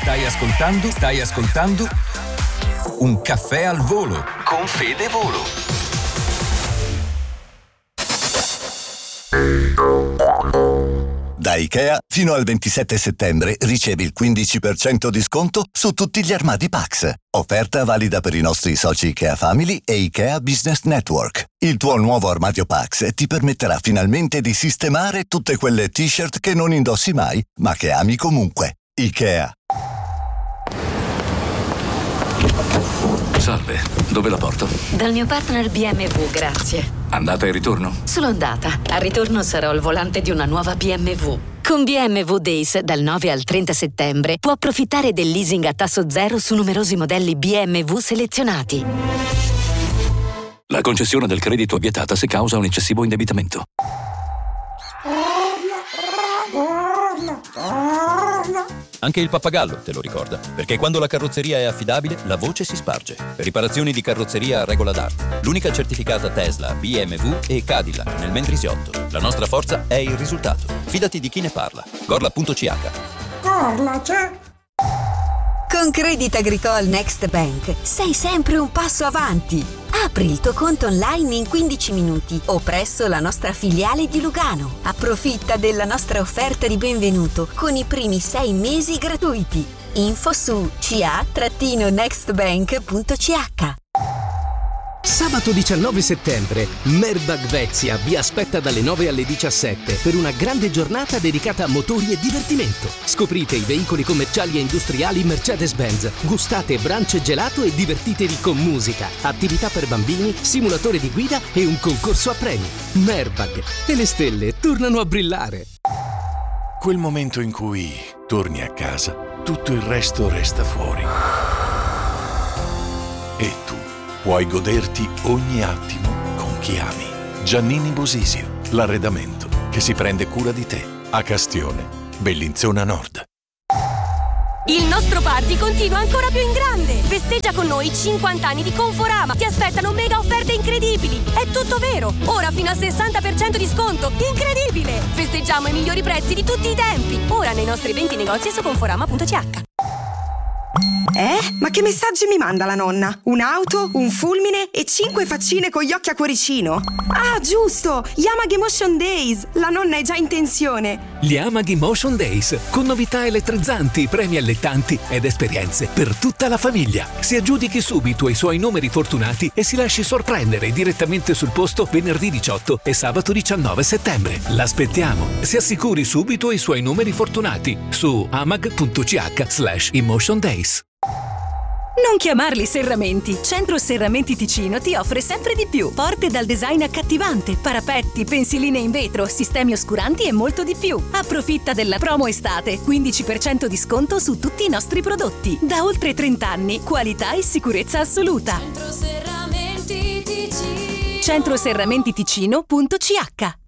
Stai ascoltando Un caffè al volo con Fede Volo. Da IKEA fino al 27 settembre ricevi il 15% di sconto su tutti gli armadi Pax. Offerta valida per i nostri soci IKEA Family e IKEA Business Network. Il tuo nuovo armadio Pax ti permetterà finalmente di sistemare tutte quelle t-shirt che non indossi mai, ma che ami comunque. IKEA. Salve, dove la porto? Dal mio partner BMW, grazie. Andata e ritorno? Solo andata. Al ritorno sarò al volante di una nuova BMW. Con BMW Days dal 9 al 30 settembre può approfittare del leasing a tasso zero su numerosi modelli BMW selezionati. La concessione del credito è vietata se causa un eccessivo indebitamento. Anche il pappagallo te lo ricorda, perché quando la carrozzeria è affidabile, la voce si sparge. Riparazioni di carrozzeria a regola d'arte. L'unica certificata Tesla, BMW e Cadillac nel Mendrisiotto. La nostra forza è il risultato. Fidati di chi ne parla. Gorla.ch. Gorla c'è. Con Crédit Agricole Next Bank sei sempre un passo avanti. Apri il tuo conto online in 15 minuti o presso la nostra filiale di Lugano. Approfitta della nostra offerta di benvenuto con i primi 6 mesi gratuiti. Info su ca-nextbank.ch. Sabato 19 settembre, Merbag Vezia vi aspetta dalle 9 alle 17 per una grande giornata dedicata a motori e divertimento. Scoprite i veicoli commerciali e industriali Mercedes-Benz, gustate brunch gelato e divertitevi con musica, attività per bambini, simulatore di guida e un concorso a premi. Merbag, e le stelle tornano a brillare. Quel momento in cui torni a casa, tutto il resto resta fuori. E tu puoi goderti ogni attimo con chi ami. Giannini Bosisio, l'arredamento che si prende cura di te. A Castione, Bellinzona Nord. Il nostro party continua ancora più in grande. Festeggia con noi 50 anni di Conforama. Ti aspettano mega offerte incredibili. È tutto vero. Ora fino al 60% di sconto. Incredibile! Festeggiamo i migliori prezzi di tutti i tempi. Ora nei nostri 20 negozi e su conforama.ch. Ma che messaggi mi manda la nonna? Un'auto, un fulmine e 5 faccine con gli occhi a cuoricino. Ah, giusto! Yamag Emotion Days! La nonna è già in tensione. Gli Yamag Emotion Days, con novità elettrizzanti, premi allettanti ed esperienze per tutta la famiglia. Si aggiudichi subito ai suoi numeri fortunati e si lasci sorprendere direttamente sul posto venerdì 18 e sabato 19 settembre. L'aspettiamo. Si assicuri subito ai suoi numeri fortunati su amag.ch/emotion days. Non chiamarli serramenti. Centro Serramenti Ticino ti offre sempre di più. Porte dal design accattivante, parapetti, pensiline in vetro, sistemi oscuranti e molto di più. Approfitta della promo estate. 15% di sconto su tutti i nostri prodotti. Da oltre 30 anni, qualità e sicurezza assoluta. Centroserramentiticino.ch.